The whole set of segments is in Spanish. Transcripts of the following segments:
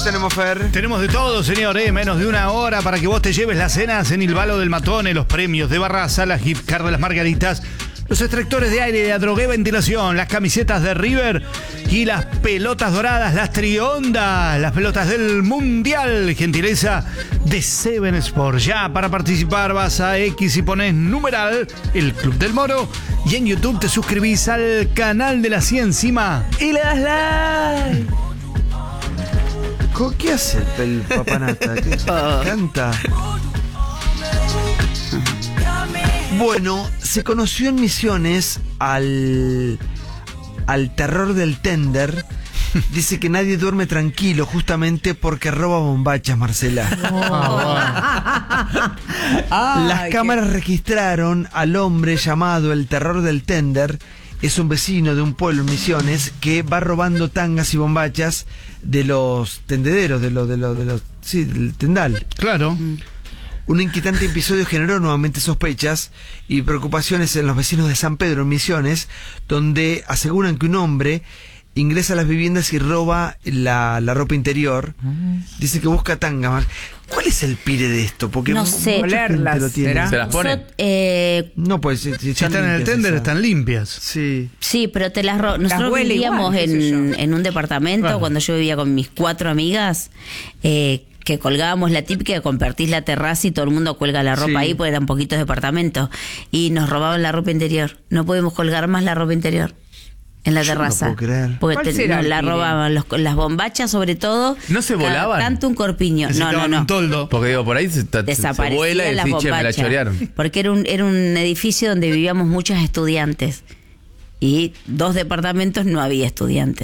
Tenemos, Fer. Tenemos de todo, señor, menos de una hora para que vos te lleves las cenas en el Balo del Matone, los premios de Barraza, las gift card de las Margaritas, los extractores de aire de Adrogué Ventilación, las camisetas de River y las pelotas doradas, las triondas, las pelotas del Mundial, gentileza de Seven Sport. Ya para participar vas a X y pones numeral el Club del Moro y en YouTube te suscribís al canal de la Cía Encima y le das like. ¿Qué hace el papanata? ¿Qué canta? Bueno, se conoció en Misiones al terror del tender. Dice que nadie duerme tranquilo justamente porque roba bombachas, Marcela. Las cámaras registraron al hombre llamado el terror del tender. Es un vecino de un pueblo en Misiones que va robando tangas y bombachas de los tendederos, sí, del tendal. Claro. Un inquietante episodio generó nuevamente sospechas y preocupaciones en los vecinos de San Pedro, en Misiones, donde aseguran que un hombre ingresa a las viviendas y roba la ropa interior. Dice que busca tangas. ¿Cuál es el pire de esto? Porque no sé. Olerlas, lo tiene. ¿Se las pone? No, pues si están en el tender están limpias. Sí. Sí, pero te las nosotros vivíamos en un departamento cuando yo vivía con mis 4 amigas, que colgábamos la típica que compartís la terraza y todo el mundo cuelga la ropa ahí porque eran poquitos departamentos y nos robaban la ropa interior. No podemos colgar más la ropa interior en la terraza. No puedo creer. Porque nos la robaban, las bombachas sobre todo. ¿No se volaban? Tanto un corpiño. No. Un toldo. Porque digo, por ahí se vuela y decís, che, me la chorearon. Porque era un edificio donde vivíamos muchos estudiantes. Y 2 departamentos no había estudiantes.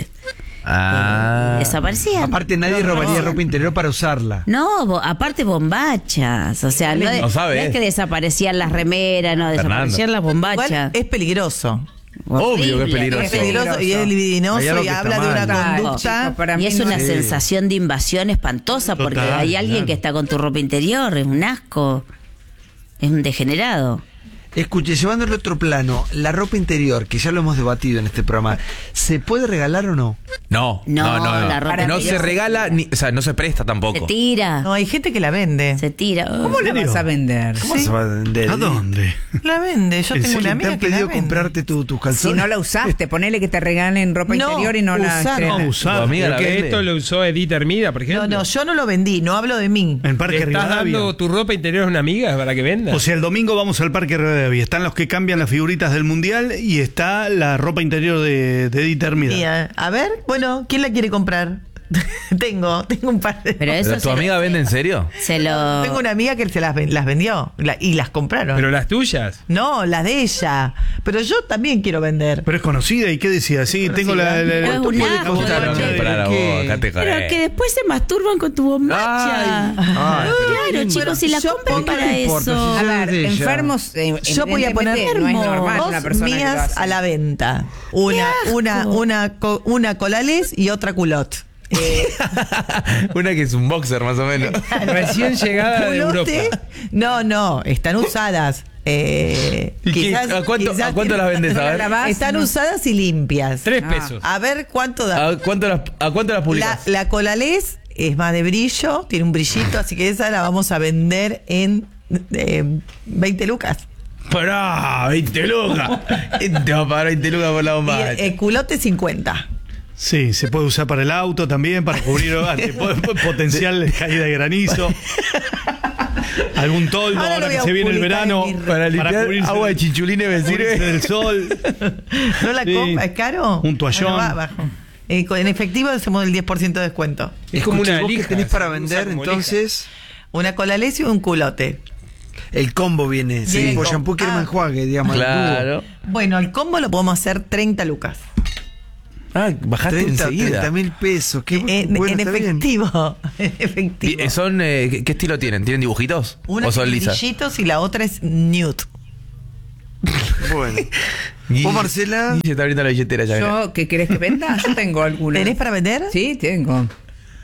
Desaparecían. Aparte nadie robaría ropa interior para usarla. No, aparte bombachas. O sea, no es que desaparecían las remeras, no, desaparecían las bombachas. Igual es peligroso. Obvio que es peligroso. Es peligroso y es libidinoso y habla de una conducta. Y es una sensación de invasión espantosa porque hay alguien que está con tu ropa interior, es un asco, es un degenerado. Escuche, llevándolo a otro plano, la ropa interior, que ya lo hemos debatido en este programa, ¿se puede regalar o no? No. La ropa no interior se regala, o sea, no se presta tampoco. Se tira. No, hay gente que la vende. Se tira. ¿Cómo la vas a vender? ¿Cómo se va a vender? ¿A dónde? La vende. Yo tengo una amiga ¿Te han que la pedido vende. comprarte tus Si calzones? no la usaste, ponele que te regalen ropa interior y no la estrenas. No, usar. Tu amiga la Que vende. esto lo usó Edith Hermida, por ejemplo. No, yo no lo vendí, no hablo de mí. En Parque ¿Le estás Rivadavia. dando tu ropa interior a una amiga para que venda? O sea, el domingo vamos al Parque Rivadavia. Están los que cambian las figuritas del Mundial y está la ropa interior de Edith Hermida. Y, a ver, bueno, ¿quién la quiere comprar? tengo un par de... Pero eso ¿Pero tu amiga vende en serio? Tengo una amiga que se las vendió y las compraron. ¿Pero las tuyas? No, las de ella. Pero yo también quiero vender. Pero es conocida, ¿y qué decía? Sí, tengo la Es un asco, Gustaron che. comprar a vos, acá te Pero jodés. que después se masturban con tu bombacha. Claro, chicos, si la compran para eso. A ver, de ella. enfermos. Yo voy a poner no es normal dos una persona que lo mías hace. a la venta. Una colales y otra culot. Una que es un boxer, más o menos. Recién llegada de Europa. Culote, no, están usadas. ¿Y a cuánto las vendes? A ver. Están usadas y limpias. 3 pesos. A ver cuánto da. ¿A cuánto las publicas? La colales es más de brillo, tiene un brillito, así que esa la vamos a vender en 20 lucas. Pará, 20 lucas. Te va a pagar 20 lucas por la bomba. Y el culote 50. Sí, se puede usar para el auto también, para cubrir potencial caída de granizo. Algún toldo, ahora que se viene el verano. Para limpiar cubrirse agua de chinchulines me cubrirse sirve. del sol. ¿No la Sí. compra? ¿Es caro? Un toallón. Bueno, va abajo. En efectivo hacemos el 10% de descuento. Es como Escuche, una ¿vos qué lija. tenés para se usa vender como entonces? Una colales y un culote. El combo viene. Viene Sí, el por combo. shampoo quiero enjuague, digamos. el Claro. Bueno, el combo lo podemos hacer 30 lucas. Bajaste 30 enseguida. mil pesos. Qué En bueno, está bien. efectivo. En efectivo. ¿Y son, ¿qué estilo tienen? ¿Tienen dibujitos? Una ¿O son con lisas? brillitos y la otra es nude. Bueno. ¿Vos, Marcela? Y se está abriendo la billetera ya. Yo, ¿qué querés que venda? Yo tengo alguna. ¿Tenés para vender? Sí, tengo.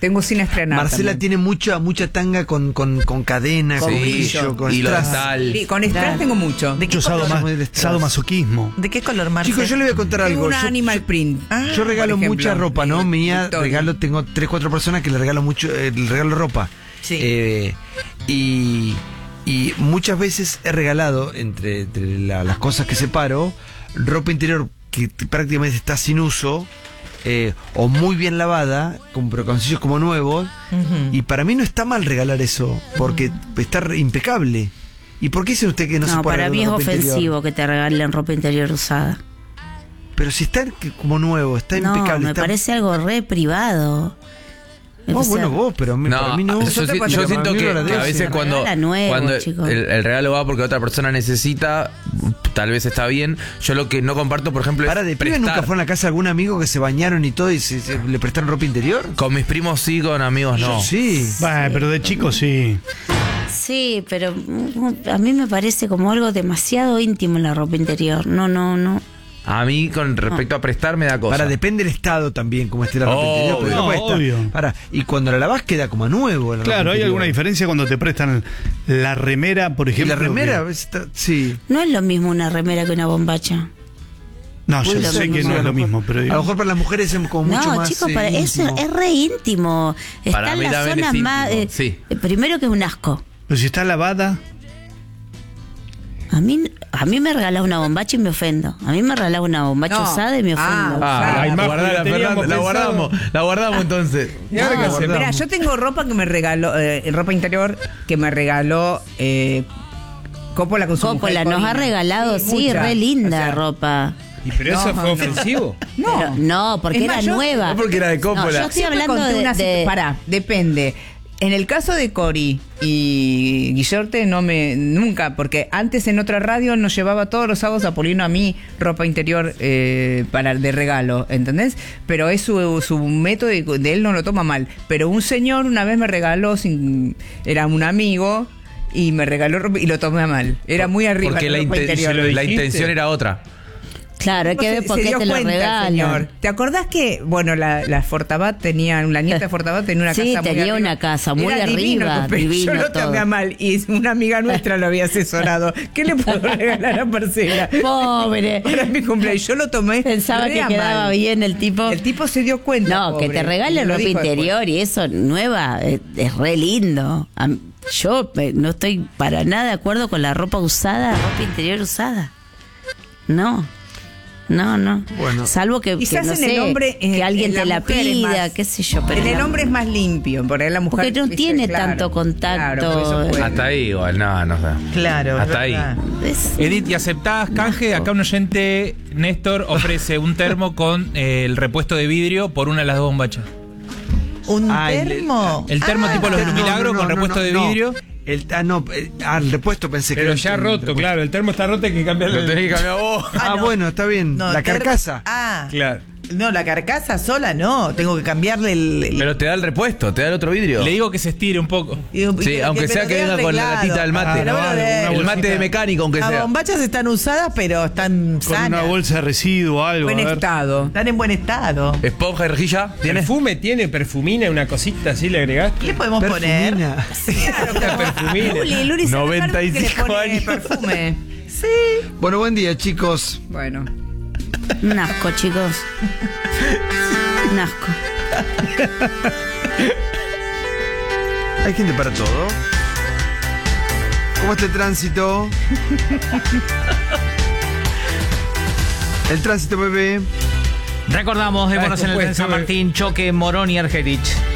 Tengo sin estrenar. Marcela también. tiene mucha tanga con cadena, con brillo, con strass. Sí, con strass tengo mucho. ¿De qué Mucho color? sadomasoquismo. ¿De qué color, Marcela? Chicos, yo le voy a contar Tengo algo. una animal print. Yo regalo por ejemplo, mucha ropa, ¿no? Mía, Victoria. tengo 3-4 personas que le regalo mucho, le regalo ropa. Sí. Y muchas veces he regalado, entre las cosas que separo, ropa interior que prácticamente está sin uso, o muy bien lavada, con calzoncillos como nuevos, y para mí no está mal regalar eso, porque está impecable. ¿Y por qué dice usted que no se puede para regalar mí es ropa ofensivo interior? que te regalen ropa interior usada. Pero si está como nuevo, está impecable. Me parece algo re privado. Bueno, vos, pero para mí no. Yo siento que a veces cuando el regalo va porque otra persona necesita, tal vez está bien. Yo lo que no comparto, por ejemplo, ¿Para de pibe nunca fue a la casa de algún amigo que se bañaron y todo y le prestaron ropa interior? Con mis primos sí, con amigos no. Sí. Bueno, pero de chico sí. Sí, pero a mí me parece como algo demasiado íntimo la ropa interior. No. A mí, con respecto a prestar, me da cosa. Depende del estado también, como esté la ropa interior. Pero no puede estar. Obvio. Y cuando la lavás queda como a nuevo. Claro, ¿hay alguna diferencia cuando te prestan la remera, por ejemplo? La remera, sí. No es lo mismo una remera que una bombacha. No, yo sé que no es lo mismo, pero a lo mejor para las mujeres es como mucho más. No, chicos, para eso es re íntimo. Para Están mí las también zonas es más. íntimo, sí. Primero que es un asco. Pero si está lavada. A mí me regalás una bombacha y me ofendo. A mí me regalás una bombacha usada y me ofendo. La guardamos entonces. Mira, yo tengo ropa que me regaló, ropa interior que me regaló Coppola con su mujer. Nos ha regalado, mucha. re linda ropa. ¿Y pero eso fue ofensivo? No, porque Es era más, nueva. No porque era de Coppola. No, yo estoy Siempre hablando conté de Pará, depende. En el caso de Cori y Guillorte nunca, porque antes en otra radio nos llevaba todos los sábados a Polino a mí ropa interior de regalo, ¿entendés? Pero es su método de él no lo toma mal. Pero un señor una vez me regaló, era un amigo, y me regaló ropa y lo tomé mal. Era muy arriba. Porque la intención era otra. Claro, hay que ver por qué te lo regalan. ¿Te acordás que, la Fortabat tenía, la nieta de Fortabat tenía una casa muy arriba? Sí, tenía una casa muy Era arriba, divino, yo lo tomé mal y una amiga nuestra lo había asesorado. ¿Qué le puedo regalar a Marcela? Pobre. Para mi cumpleaños, yo lo tomé. Pensaba que quedaba bien el tipo. El tipo se dio cuenta. No, pobre, que te regalen ropa interior y eso nueva es re lindo. Yo no estoy para nada de acuerdo con la ropa interior usada. No. Bueno. Salvo que quizás no en el hombre, que alguien te la pida, más, qué sé yo. Pero en el hombre es más limpio, porque la mujer. Porque no tiene tanto contacto. Claro, hasta ahí igual, no sé. Claro. Hasta ahí. Edith, ¿y aceptás canje? Acá un oyente, Néstor, ofrece un termo con el repuesto de vidrio por una de las dos bombachas. ¿Un termo? El termo tipo los del Milagro con repuesto de vidrio. El repuesto pensé pero que ya roto, claro, el termo está roto, hay que cambiarlo. Lo tenés que cambiar vos. Bueno, está bien. No, la carcasa. Claro. No, la carcasa sola no. Tengo que cambiarle el... Pero te da el repuesto, te da el otro vidrio. Le digo que se estire un poco. Sí, aunque sea que venga con la latita del mate. El mate de mecánico, aunque sea. Las bombachas están usadas, pero están Con sanas. una bolsa de residuo o algo. Buen estado. Están en buen estado. ¿Esponja y rejilla? ¿Tienes? ¿Perfume tiene? ¿Perfumina? ¿Una cosita así le agregaste? ¿Qué le podemos poner? Perfumina. Luli, 95 años. Perfume. Sí. Bueno, buen día, chicos. Bueno. Un asco, chicos. Un asco. Hay gente para todo. ¿Cómo está el tránsito? El tránsito, bebé. Recordamos, démonos en el tren San Martín, choque Morón y Argerich.